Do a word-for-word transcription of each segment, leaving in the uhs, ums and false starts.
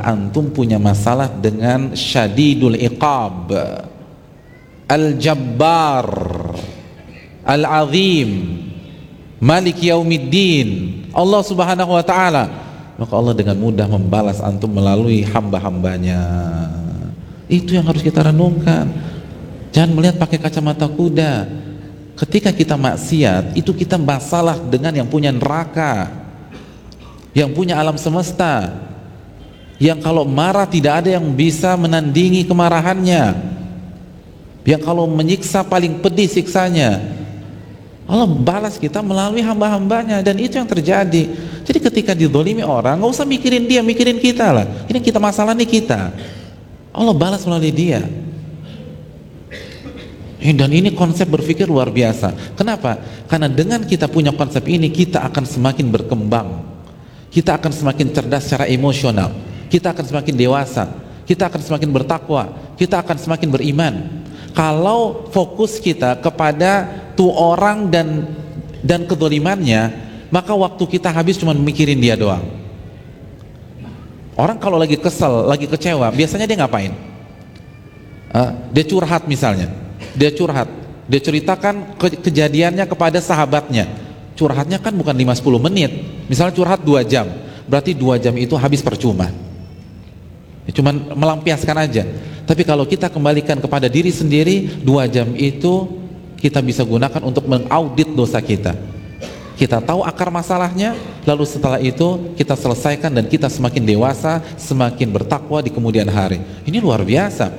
antum punya masalah dengan syadidul iqab, al-jabbar, al-azim, malik yaumiddin, Allah subhanahu wa ta'ala, maka Allah dengan mudah membalas antum melalui hamba-hambanya. Itu yang harus kita renungkan. Jangan melihat pakai kacamata kuda. Ketika kita maksiat, itu kita masalah dengan yang punya neraka, yang punya alam semesta, yang kalau marah tidak ada yang bisa menandingi kemarahannya, yang kalau menyiksa paling pedih siksanya. Allah balas kita melalui hamba-hambanya, dan itu yang terjadi. Jadi ketika dizalimi orang, nggak usah mikirin dia, mikirin kita lah. Ini kita masalah nih kita. Allah balas melalui dia. Dan ini konsep berpikir luar biasa. Kenapa? Karena dengan kita punya konsep ini, kita akan semakin berkembang, kita akan semakin cerdas secara emosional, kita akan semakin dewasa, kita akan semakin bertakwa, kita akan semakin beriman. Kalau fokus kita kepada tuh orang dan dan kezalimannya, maka waktu kita habis cuma mikirin dia doang. Orang kalau lagi kesel, lagi kecewa, biasanya dia ngapain? Uh, dia curhat misalnya. Dia curhat, dia ceritakan ke kejadiannya kepada sahabatnya. Curhatnya kan bukan lima sampai sepuluh menit. Misalnya curhat dua jam, berarti dua jam itu habis percuma. Ya, cuman melampiaskan aja. Tapi kalau kita kembalikan kepada diri sendiri, dua jam itu kita bisa gunakan untuk mengaudit dosa kita. Kita tahu akar masalahnya, lalu setelah itu kita selesaikan, dan kita semakin dewasa, semakin bertakwa di kemudian hari. Ini luar biasa,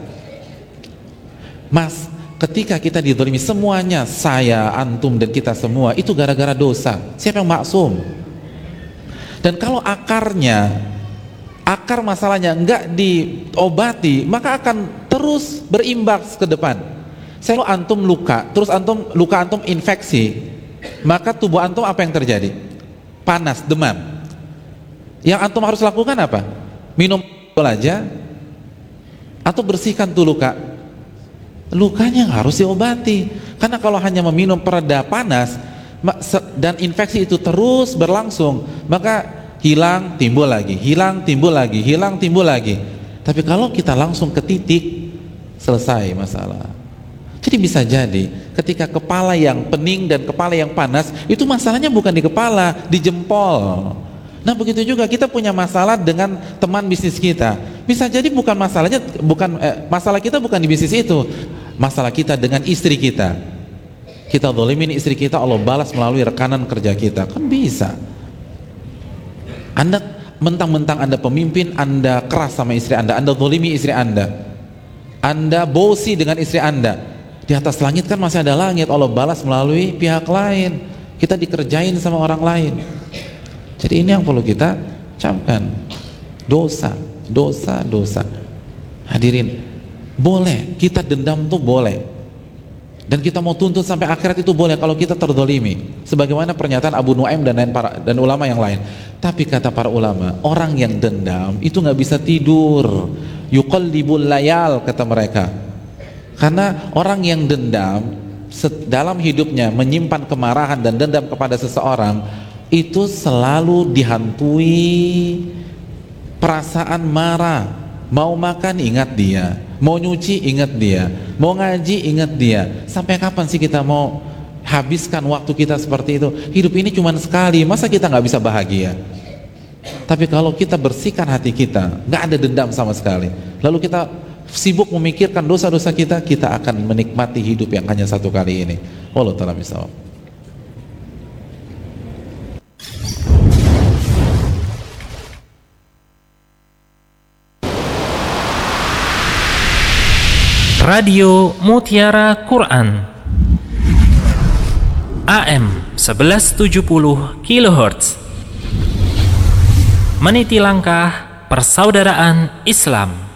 Mas. Ketika kita dizalimi, semuanya, saya, antum, dan kita semua, itu gara-gara dosa. Siapa yang maksum? Dan kalau akarnya, akar masalahnya enggak diobati, maka akan terus berimbas ke depan. Saya antum luka, terus antum luka antum infeksi, maka tubuh antum apa yang terjadi? Panas, demam. Yang antum harus lakukan apa? Minum aja, atau bersihkan tuh luka. Lukanya harus diobati. Karena kalau hanya meminum pereda panas dan infeksi itu terus berlangsung, maka hilang timbul lagi, hilang timbul lagi, hilang timbul lagi. Tapi kalau kita langsung ke titik, selesai masalah. Jadi bisa jadi ketika kepala yang pening dan kepala yang panas, itu masalahnya bukan di kepala, di jempol. Nah begitu juga kita punya masalah dengan teman bisnis kita. Bisa jadi bukan masalahnya, bukan eh, masalah kita bukan di bisnis itu, masalah kita dengan istri kita. Kita zalimin istri kita, Allah balas melalui rekanan kerja kita. Kan bisa. Anda mentang-mentang Anda pemimpin, Anda keras sama istri Anda, Anda zalimi istri Anda, Anda bosi dengan istri Anda. Di atas langit kan masih ada langit, Allah balas melalui pihak lain. Kita dikerjain sama orang lain. Jadi ini yang perlu kita camkan. Dosa, dosa, dosa. Hadirin, boleh kita dendam tuh boleh, dan kita mau tuntut sampai akhirat itu boleh kalau kita terzalimi, sebagaimana pernyataan Abu Nuaim dan lain para dan ulama yang lain. Tapi kata para ulama, orang yang dendam itu nggak bisa tidur, yuqallibul layal, kata mereka. Karena orang yang dendam dalam hidupnya menyimpan kemarahan dan dendam kepada seseorang, itu selalu dihantui perasaan marah. Mau makan ingat dia, mau nyuci ingat dia, mau ngaji ingat dia. Sampai kapan sih kita mau habiskan waktu kita seperti itu? Hidup ini cuma sekali, masa kita nggak bisa bahagia? Tapi kalau kita bersihkan hati kita, nggak ada dendam sama sekali, lalu kita sibuk memikirkan dosa-dosa kita, kita akan menikmati hidup yang hanya satu kali ini. Wallahu ta'ala bishawab. Radio Mutiara Quran A M seribu tujuh puluh kilohertz, meniti langkah persaudaraan Islam.